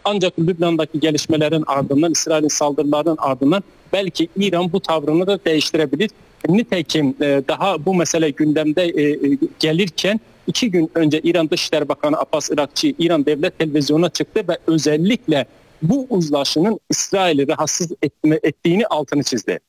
Ancak Lübnan'daki gelişmelerin ardından, İsrail'in saldırılarının ardından belki İran bu tavrını da değiştirebilir. Nitekim daha bu mesele gündemde gelirken 2 gün önce İran Dışişleri Bakanı Abbas Irakçı İran Devlet Televizyonu'na çıktı ve özellikle bu uzlaşının İsrail'i rahatsız ettiğini altını çizdi.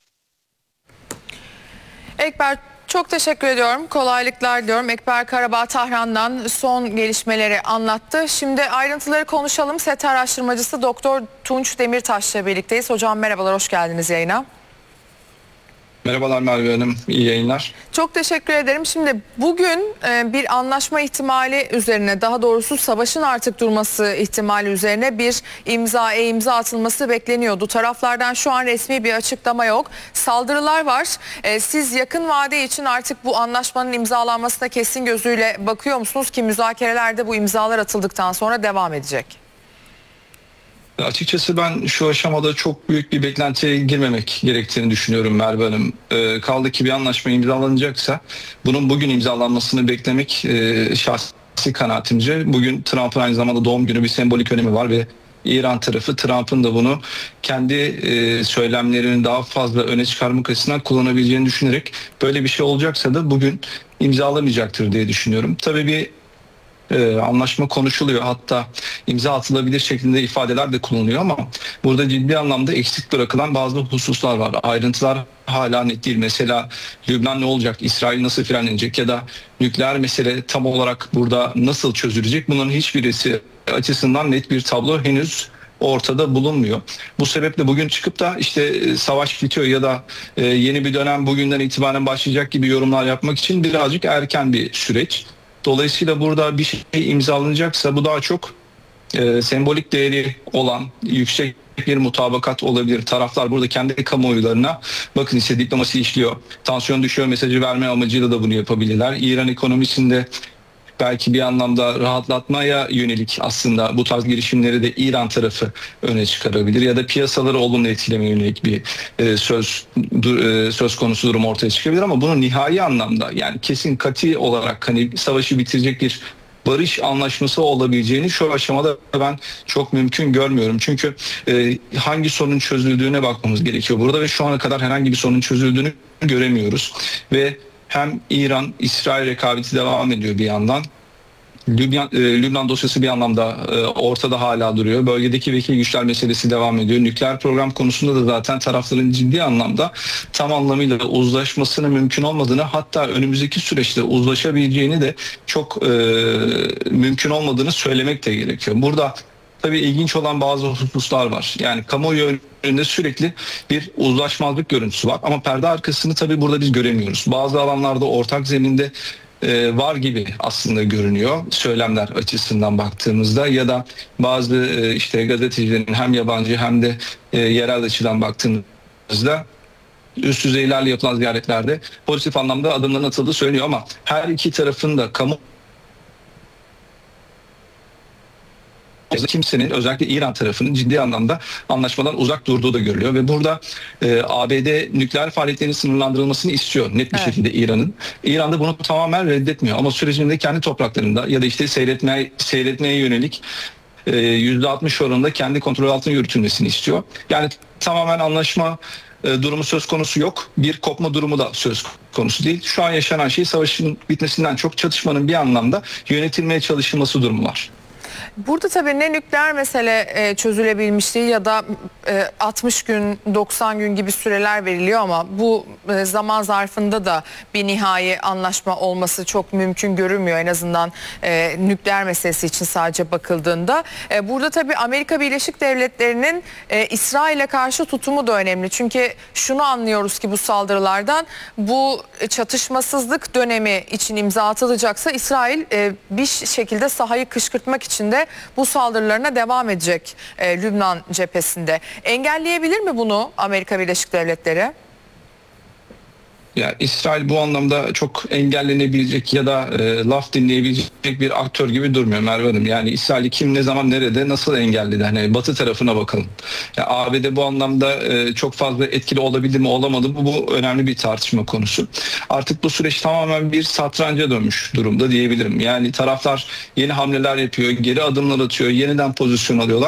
Ekber, çok teşekkür ediyorum. Kolaylıklar diliyorum. Ekber Karabağ Tahran'dan son gelişmeleri anlattı. Şimdi ayrıntıları konuşalım. SET araştırmacısı Doktor Tunç Demirtaş'la birlikteyiz. Hocam merhabalar, hoş geldiniz yayına. Merhabalar Merve Hanım, iyi yayınlar. Çok teşekkür ederim. Şimdi bugün bir anlaşma ihtimali üzerine, daha doğrusu savaşın artık durması ihtimali üzerine bir imza atılması bekleniyordu. Taraflardan şu an resmi bir açıklama yok. Saldırılar var. Siz yakın vade için artık bu anlaşmanın imzalanmasına kesin gözüyle bakıyor musunuz ki müzakerelerde bu imzalar atıldıktan sonra devam edecek? Açıkçası ben şu aşamada çok büyük bir beklentiye girmemek gerektiğini düşünüyorum Merve Hanım. Kaldı ki bir anlaşma imzalanacaksa bunun bugün imzalanmasını beklemek şahsi kanaatimce. Bugün Trump'ın aynı zamanda doğum günü, bir sembolik önemi var ve İran tarafı Trump'ın da bunu kendi söylemlerini daha fazla öne çıkarmak açısından kullanabileceğini düşünerek böyle bir şey olacaksa da bugün imzalamayacaktır diye düşünüyorum. Tabii bir anlaşma konuşuluyor, hatta imza atılabilir şeklinde ifadeler de kullanılıyor ama burada ciddi anlamda eksik bırakılan bazı hususlar var. Ayrıntılar hala net değil. Mesela Lübnan ne olacak, İsrail nasıl frenlenecek ya da nükleer mesele tam olarak burada nasıl çözülecek, bunların hiçbirisi açısından net bir tablo henüz ortada bulunmuyor. Bu sebeple bugün çıkıp da işte savaş bitiyor ya da yeni bir dönem bugünden itibaren başlayacak gibi yorumlar yapmak için birazcık erken bir süreç. Dolayısıyla burada bir şey imzalanacaksa bu daha çok sembolik değeri olan yüksek bir mutabakat olabilir. Taraflar burada kendi kamuoylarına bakın işte diplomasi işliyor, tansiyon düşüyor mesajı verme amacıyla da bunu yapabilirler. İran ekonomisinde belki bir anlamda rahatlatmaya yönelik aslında bu tarz girişimleri de İran tarafı öne çıkarabilir ya da piyasaları olumlu etkilemeye yönelik bir söz konusu durum ortaya çıkabilir ama bunu nihai anlamda, yani kesin kati olarak hani savaşı bitirecek bir barış anlaşması olabileceğini şu aşamada ben çok mümkün görmüyorum. Çünkü hangi sorunun çözüldüğüne bakmamız gerekiyor burada ve şu ana kadar herhangi bir sorunun çözüldüğünü göremiyoruz ve hem İran-İsrail rekabeti devam ediyor bir yandan. Lübnan dosyası bir anlamda ortada hala duruyor. Bölgedeki vekil güçler meselesi devam ediyor. Nükleer program konusunda da zaten tarafların ciddi anlamda tam anlamıyla uzlaşmasının mümkün olmadığını, hatta önümüzdeki süreçte uzlaşabileceğini de çok mümkün olmadığını söylemek de gerekiyor. Burada tabii ilginç olan bazı hususlar var. Yani kamuoyu önünde sürekli bir uzlaşmazlık görüntüsü var ama perde arkasını tabii burada biz göremiyoruz. Bazı alanlarda ortak zeminde var gibi aslında görünüyor söylemler açısından baktığımızda ya da bazı işte gazetecilerin hem yabancı hem de yerel açıdan baktığımızda üst düzeylerle yapılan ziyaretlerde pozitif anlamda adımların atıldığı söyleniyor ama her iki tarafın da kimsenin, özellikle İran tarafının ciddi anlamda anlaşmadan uzak durduğu da görülüyor ve burada ABD nükleer faaliyetlerinin sınırlandırılmasını istiyor net bir şekilde İran'ın. İran da bunu tamamen reddetmiyor ama sürecinde kendi topraklarında ya da işte seyretmeye yönelik %60 oranında kendi kontrol altına yürütülmesini istiyor. Yani tamamen anlaşma durumu söz konusu yok. Bir kopma durumu da söz konusu değil. Şu an yaşanan şey savaşın bitmesinden çok çatışmanın bir anlamda yönetilmeye çalışılması durumu var. Burada tabii ne nükleer mesele çözülebilmiş değil ya da 60 gün 90 gün gibi süreler veriliyor ama bu zaman zarfında da bir nihai anlaşma olması çok mümkün görünmüyor, en azından nükleer meselesi için sadece bakıldığında. Burada tabii Amerika Birleşik Devletleri'nin İsrail'e karşı tutumu da önemli. Çünkü şunu anlıyoruz ki bu saldırılardan, bu çatışmasızlık dönemi için imza atılacaksa İsrail bir şekilde sahayı kışkırtmak için de bu saldırılarına devam edecek Lübnan cephesinde. Engelleyebilir mi bunu Amerika Birleşik Devletleri? Ya İsrail bu anlamda çok engellenebilecek ya da laf dinleyebilecek bir aktör gibi durmuyor Merve Hanım. Yani İsrail'i kim, ne zaman, nerede, nasıl engelledi? Hani Batı tarafına bakalım. Ya ABD bu anlamda çok fazla etkili olabildi mi, olamadı mı? Bu önemli bir tartışma konusu. Artık bu süreç tamamen bir satranca dönmüş durumda diyebilirim. Yani taraflar yeni hamleler yapıyor, geri adımlar atıyor, yeniden pozisyon alıyorlar.